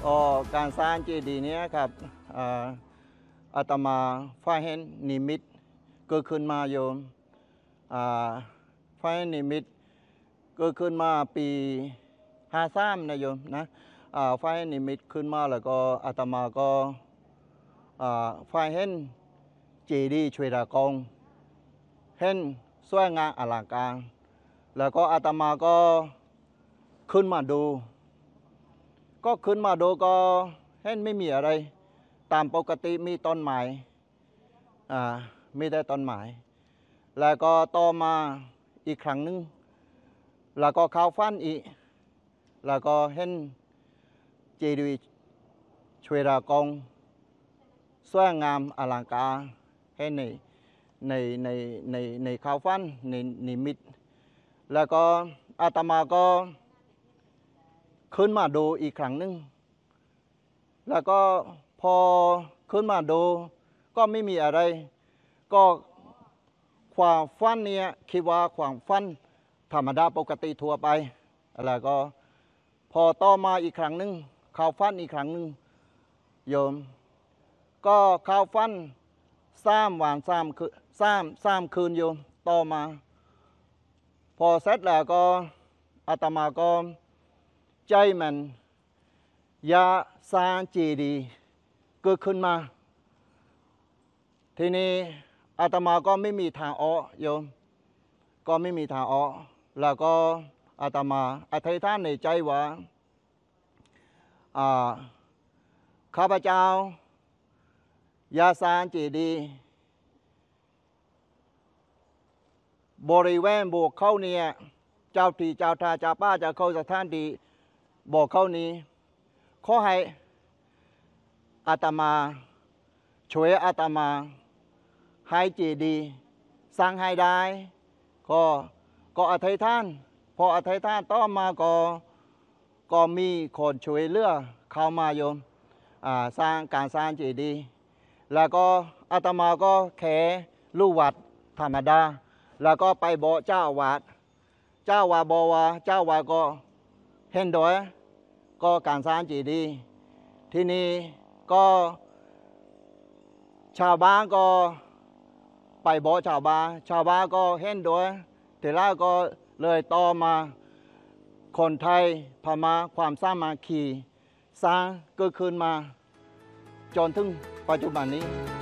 ก็การสร้างเจดีย์นี้ครับอาตมาฝ่ายเห็นนิมิตเกิดขึ้นมาโยมฝ่ายนิมิตเกิดขึ้นมาปี53นะโยมนะฝ่ายนิมิตขึ้นมาแล้วก็อาตมาก็ฝ่ายเห็นเจดีย์ช่วยดากองเห็นสวยงามอลังการแล้วก็อาตมาก็ขึ้นมาดูก็เห็นไม่มีอะไรตามปกติมีต้นไม้มีแต่ต้นไม้แล้วก็ต่อมาอีกครั้งนึงแล้วก็เข้าฝันอีกแล้วก็เห็นเจดีย์ช่วยดากองสวยงามอลังการเห็นในเข้าฝันในนิมิตแล้วก็อาตมาก็ขึ้นมาดูอีกครั้งนึงแล้วก็พอขึ้นมาดูก็ไม่มีอะไรก็ความฝันเนี่ยคิดว่าความฝันธรรมดาปกติทั่วไปแล้วก็พอต่อมาอีกครั้งนึงเข้าฝันอีกครั้งนึงโยมก็เข้าฝัน3 วัน3 คืนโยมต่อมาพอเสร็จแล้วก็อาตมาก็ใจมันยาสร้างเจดีย์เกิดขึ้นมาทีนี้อาตมาก็ไม่มีทางออกโยมก็ไม่มีทางออกแล้วก็อาตมาอธิษฐานในใจว่าข้าพเจ้ายาสร้างเจดีย์บริเวณโบสถ์เขาเนี่ยเจ้าที่เจ้าทาเจ้าป้าเจ้าเขาสถานที่บอกเขานี้ขอให้อาตมาช่วยอาตมาให้เจดีย์สร้างให้ได้ก็อธิษฐานพออธิษฐานต่อมาก็มีคนช่วยเหลือเข้ามาโยมสร้างเจดีย์แล้วก็อาตมาก็แค่ลูกวัดธรรมดาแล้วก็ไปบอกเจ้าอาวาสบอกว่าเจ้าอาวาสก็เห็นด้วยก็การสร้างเจดีย์ที่นี่ก็ชาวบ้านก็ไปบอกชาวบ้านก็เห็นด้วยแต่แล้วก็เลยต่อมาคนไทยพม่าความสามัคคีสร้างเกิดขึ้นมาจนถึงปัจจุบันนี้